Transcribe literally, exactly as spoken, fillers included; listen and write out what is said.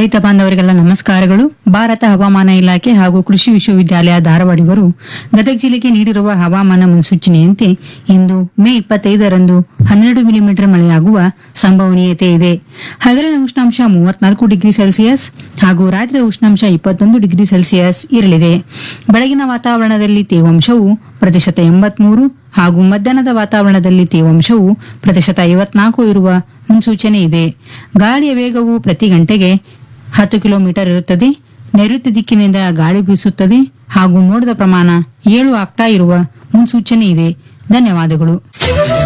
ರೈತ ಬಾಂಧವರಿಗೆಲ್ಲ ನಮಸ್ಕಾರಗಳು. ಭಾರತ ಹವಾಮಾನ ಇಲಾಖೆ ಹಾಗೂ ಕೃಷಿ ವಿಶ್ವವಿದ್ಯಾಲಯ ಧಾರವಾಡ ಇವರು ಗದಗ ಜಿಲ್ಲೆಗೆ ನೀಡಿರುವ ಹವಾಮಾನ ಮುನ್ಸೂಚನೆಯಂತೆ ಇಂದು ಮೇ ಇಪ್ಪತ್ತೈದರಂದು ಹನ್ನೆರಡು ಮಿಲಿಮೀಟರ್ ಮಳೆಯಾಗುವ ಸಂಭವನೀಯತೆ ಇದೆ. ಹಗಲಿನ ಉಷ್ಣಾಂಶ ಮೂವತ್ನಾಲ್ಕು ಡಿಗ್ರಿ ಸೆಲ್ಸಿಯಸ್ ಹಾಗೂ ರಾತ್ರಿಯ ಉಷ್ಣಾಂಶ ಇಪ್ಪತ್ತೊಂದು ಡಿಗ್ರಿ ಸೆಲ್ಸಿಯಸ್ ಇರಲಿದೆ. ಬೆಳಗಿನ ವಾತಾವರಣದಲ್ಲಿ ತೇವಾಂಶವು ಪ್ರತಿಶತ ಎಂಬತ್ಮೂರು ಹಾಗೂ ಮಧ್ಯಾಹ್ನದ ವಾತಾವರಣದಲ್ಲಿ ತೇವಾಂಶವು ಪ್ರತಿಶತ ಐವತ್ನಾಲ್ಕು ಇರುವ ಮುನ್ಸೂಚನೆ ಇದೆ. ಗಾಳಿಯ ವೇಗವು ಪ್ರತಿ ಗಂಟೆಗೆ ಹತ್ತು ಕಿಲೋಮೀಟರ್ ಇರುತ್ತದೆ. ನೈಋತ್ಯ ದಿಕ್ಕಿನಿಂದ ಗಾಳಿ ಬೀಸುತ್ತದೆ ಹಾಗೂ ಮೋಡದ ಪ್ರಮಾಣ ಏಳು ಆಗ್ತಾ ಇರುವ ಮುನ್ಸೂಚನೆ ಇದೆ. ಧನ್ಯವಾದಗಳು.